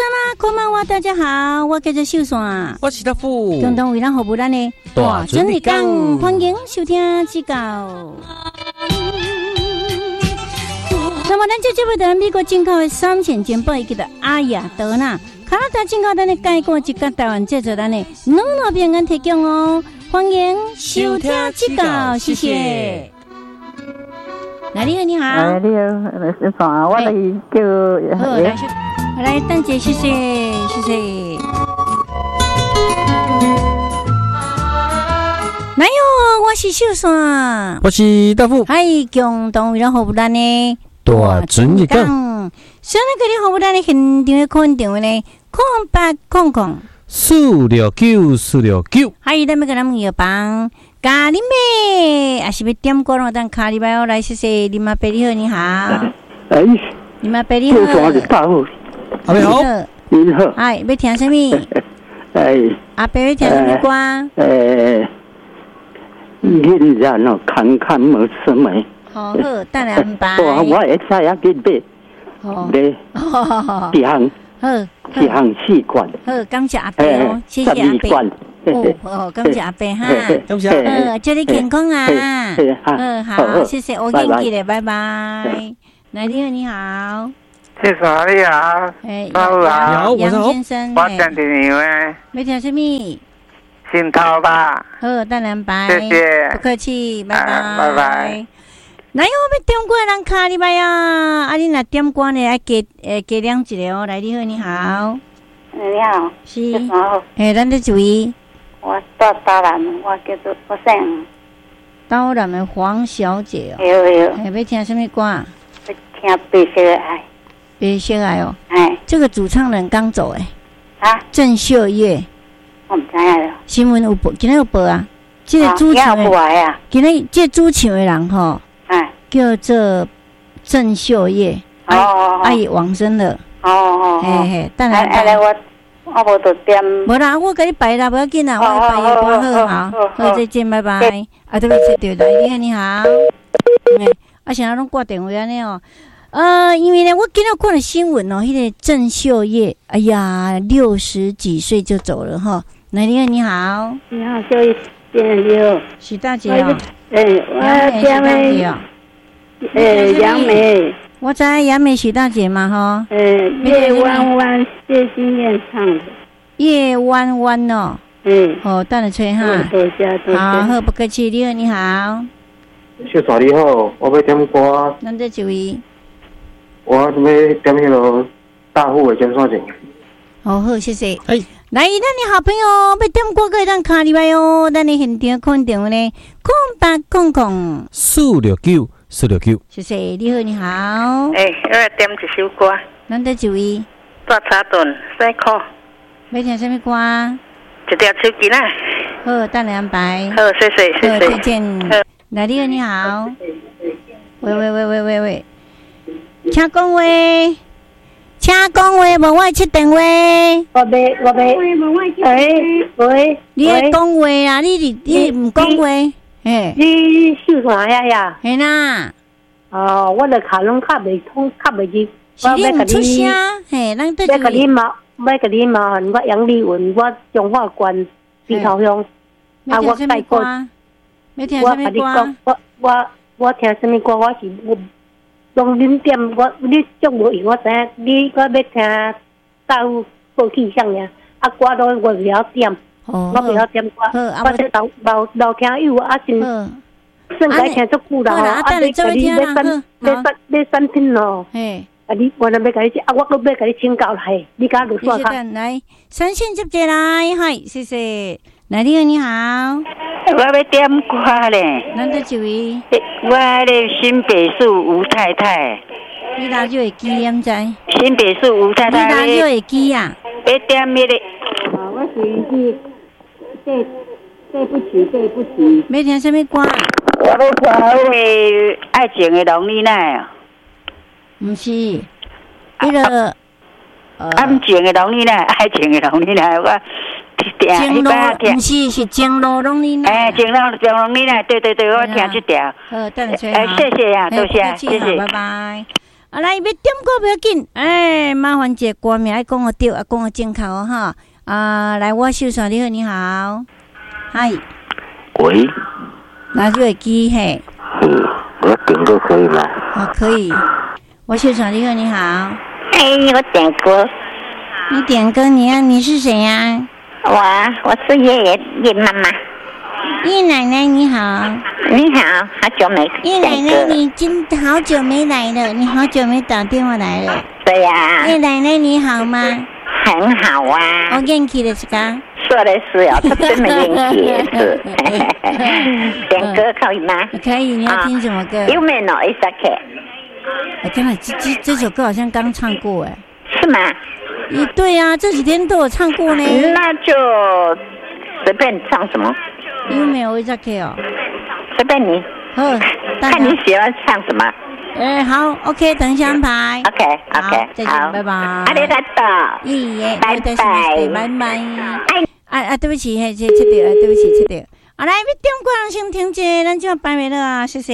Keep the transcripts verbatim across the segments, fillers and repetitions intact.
啦，こんばんは，大家好，我叫做秀山， 我是大富， 共同为咱服务咱的大准日讲，欢迎收听指教。那么，咱这节目在美国进口的三千金宝，伊叫做阿雅德纳，加拿大进口咱的介过一个台湾制作咱的两路平安提供哦，欢迎收听指教，谢谢。来，你好，你好。 哎，你好，是啥？我来叫。 好，来，来，等姐，谢谢，谢谢。哪有？我是秀山， 我是大富， 嗨，共同为咱服务咱的大准日讲。 现在给你服务咱的现场的空场呢，空八空空四六九四六九。 还有咱们给咱们有帮。咖喱妹，还是要点歌咯？等咖喱妹哦，来谢谢林阿伯你好，你好。 哎， 林阿伯你好。 阿伯好， 你好。 哎，要听什么？ 哎， 阿伯要听什么歌？ 哎，人人哦，看看无什么。 好好，等下安排。 我我会知影去买，买，一项，一项四罐。 好，感谢阿伯哦，谢谢阿伯。哦哦，感谢阿伯哈， 感谢。 呃，祝你健康啊！嗯，好，谢谢，我愿意的，拜拜。来，你好，你好。 谢谢你好， 哎， 大夫好， 杨先生， 我等你呢。 要听什么？ 心头吧。 好，等人拜。 谢谢， 不客气，拜拜， 拜拜。 哪有要点歌的人卡你拜啊？啊，你若点歌呢，要加诶加两一个哦。来，你好，你好。 你好， 是。诶，咱在注意。 我到台南，我叫做我姓。 台南的黄小姐哦。 对对。 哎，要听什么歌？要听白色的爱。 白色的爱哦。 哎。 这个主唱人刚走哎。 啊？ 郑秀叶。 我唔知影了。 新闻有报，今天有报啊。这个主唱的。 啊。 今天这主唱的人吼。 哎。 叫做郑秀叶。 哦哦。 阿姨往生了。 哦哦。 嘿嘿，等下。 哎哎，我。我无得点， 无啦，我给你摆啦，不要紧啦，我摆一挂好，好，好，再见，拜拜。啊，对不起，对来，你好，你好。哎，啊，现在拢挂电话安尼哦。呃，因为呢，我今日看了新闻哦，迄个郑秀叶，哎呀，六十几岁就走了哈。来，你好，你好。 你好，秀叶姐，你好。 许大姐哦。 哎，我家妹。哎，杨梅。 我知杨梅许大姐嘛哈， 呃，叶弯弯谢欣燕唱的， 叶弯弯哦， 嗯， 哦，等下吹哈， 多谢多谢， 好，好不客气，你好你好， 秀嫂你好，我要点歌， 咱这一位， 我要点迄个大户的金山景， 好好谢谢， 哎， 来，咱的好朋友要点歌可以当卡里来哦，咱的现场空场呢，空八空空四六九。四六九， 谢谢，你好，你好。 哎，我要点一首歌。 咱在一位。 大茶顿，塞口。 要听什么歌？ 一条手机啦。 好，等下安排。 好，谢谢，谢谢。 好，再见。来，你好，你好。喂喂喂喂喂喂，请讲话，请讲话，无我接电话。 我袂，我袂。哎，喂。 你爱讲话啊？你你你唔讲话？嘿， 你秀啥呀呀？ 嘿啦， 哦，我的卡拢卡袂通，卡袂入。 是你唔出声，嘿，咱对住。 要甲你麻，要甲你麻烦，我杨丽文，我中华县鼻头乡， 啊，我带过。要听什么歌？ 我我我听什么歌？我是我拢恁点，我你足无用，我知影你我要听到报气象呀，啊，歌都我袂晓点。 哦， 我袂晓点歌，我这老老老听友啊，真算该听足久啦吼。啊，你甲你要选要选要选品咯。嘿，啊你我那要甲你啊，我搁要甲你请教来，你甲我说下。 来，三线接接来，嗨，谢谢。来，你好，你好。 我要点歌咧。 咱在一位。 我咧新北市吴太太。 你哪就会记验在？ 新北市吴太太。 你哪就会记啊？ 要点迄个。啊，我是去。对，对不起，对不起。 要听什么歌？ 我要听那个爱情的龙丽奈啊。 不是，那个感情的龙丽奈，爱情的龙丽奈，我情路不是是情路龙丽奈。 哎，情路情龙丽奈，对对对，我听这条。 好，等下吹。 哎，谢谢呀，多谢，谢谢， 拜拜。 啊，来要点歌不要紧，哎，麻烦一个歌名爱讲个对，啊讲个正确哦哈。啊，来，我秀爽，你好，你好，嗨， 喂， 拿这个机嘿， 嗯，我点歌可以吗？ 啊，可以。我秀爽，你好，你好， 哎，我点歌， 你点歌，你要你是谁呀？ 我我是叶叶叶妈妈。 叶奶奶你好， 你好，好久没叶奶奶，你今好久没来了，你好久没打电话来了。 对呀、啊。 叶奶奶你好吗？ 很好啊。 我元気ですか？ 说的是哦，他真的元气也是。点歌可以吗？ 可以，你要听什么歌？ 有没有一首歌？ 我天哪，这这这首歌好像刚唱过哎。 是吗？ 嗯，对呀、啊，这几天都有唱过呢。 那就随便唱什么。 有没有一首歌哦？ 随便你。 好， 看你喜欢唱什么。 哎、欸，好 ，OK，等一下安排。 OK OK， 再见，拜拜。 阿里嘎多， 咦耶， 拜拜， 拜拜。哎，啊啊，对不起，嘿，这切掉，对不起，切掉。啊，来，要点歌人先听者，咱就拜拜了啊，谢谢。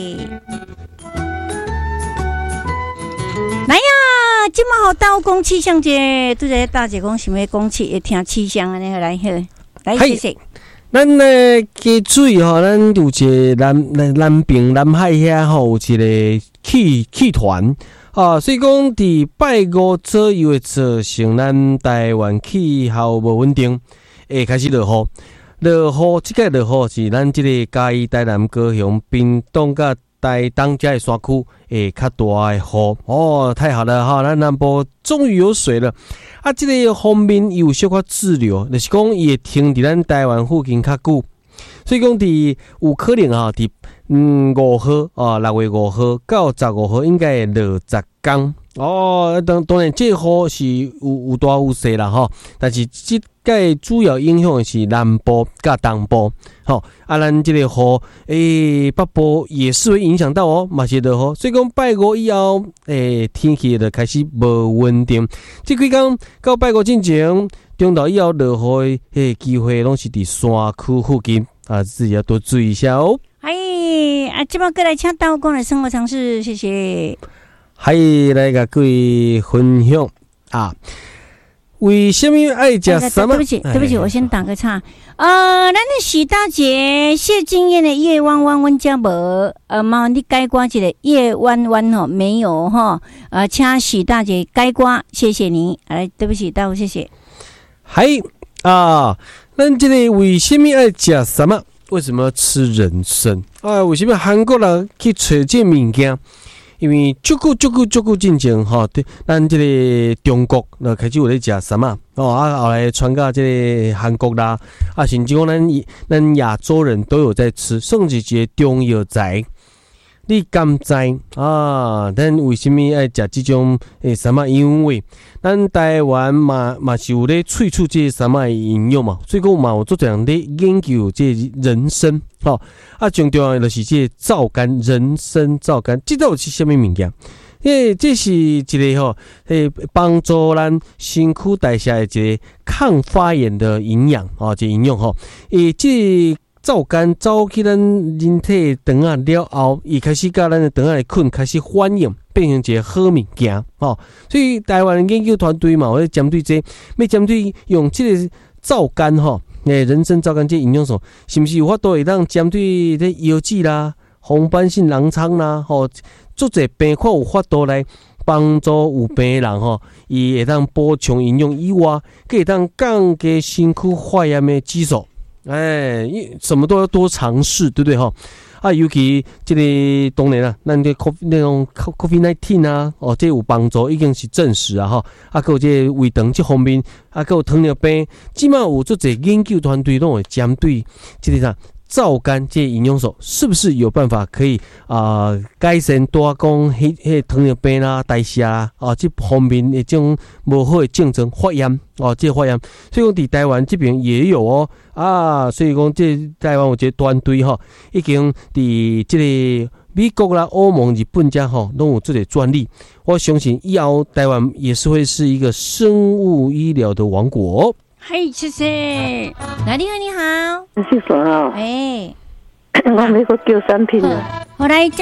来呀，今麦好到讲气象节，拄则大姐讲想要讲气，会听气象安尼来好，来谢谢。 咱呢加水吼，咱有一个南南南边南海遐吼，有一个气气团啊，所以讲伫拜五左右会造成咱台湾气候无稳定，会开始落雨。落雨，即个落雨是咱即个嘉义、台南、高雄、屏东甲台东遮的山区会较大的雨哦，太好了哈！咱南部终于有水了。啊，这个方面有小可滞留，就是讲伊会停伫咱台湾附近较久，所以讲伫有可能啊，伫嗯五号啊，六月五号到十五号应该会落十天哦。当当然，这雨是有有大有细啦吼，但是即个主要影响的是南部甲东部，吼、哦、啊，咱这个雨诶、欸、北部也是会影响到哦，嘛是落雨，所以讲拜五以后诶、欸、天气就开始无稳定。这几天到拜五之前，中昼以后落雨诶机会拢是伫山区附近啊，自己要多注意一下哦。 哎啊，这摆过来请到讲的生活常识，谢谢。 还来甲各位分享啊。为什么爱食什么？ 对不起，对不起，我先打个岔。呃，咱的许大姐谢金燕的夜弯弯阮家无，呃，麻烦你改歌一个夜弯弯吼，没有哈，呃，请许大姐改歌，谢谢你。来，对不起，大夫，谢谢。 还啊，咱这个为什么爱食什么？为什么要吃人参？啊，为什么韩国人去找这物件？因为足久足久足久进前吼，对，咱这个中国就开始有咧食什么哦，啊后来传到这个韩国啦，啊甚至讲咱咱亚洲人都有在吃，算是一个中药材。你敢知啊？咱为什么爱食这种诶什么？因为咱台湾嘛嘛是有咧萃取这什么营养嘛，所以讲嘛有做这样咧研究这人参，吼、哦、啊，最重要的就是这皂苷，人参皂苷，这到底是什么物件？因为这是一个吼，诶帮助咱身躯代谢的一个抗发炎的营养啊，这营养吼，诶这。皂苷走去咱人体肠啊了后，伊开始甲咱的肠啊的菌开始反应，变成一个好物件哦。所以台湾研究团队嘛，我咧针对这，要针对用这个皂苷吼，诶，人参皂苷这营养素，是不是有法度会当针对这腰子啦、红斑性狼疮啦，吼，做者病况有法度来帮助有病人吼，伊会当补充营养以外，佮会当降低身躯发炎的指数。哎，什么都要多尝试，对不对哈？啊，尤其这个当然啦，咱这 COVID 那种 COVID 十九 啊，哦，这有帮助，已经是证实啊哈。啊，还有这胃肠这方面，啊，还有糖尿病，起码有做这研究团队拢会针对这个啥皂苷这营养素，是不是有办法可以啊、呃、改善多讲迄迄糖尿病啦、代谢啦啊这方面的这种无好的症状发炎哦，这个发炎，所以讲伫台湾这边也有哦啊，所以讲这台湾有一个团队吼，已经伫这个美国啦、欧盟、日本家吼拢有这个专利，我相信以后台湾也是会是一个生物医疗的王国、哦。 嘿，谢谢。来，你好，你好。 是说哦， 哎， 我美国叫产品啊。 后来。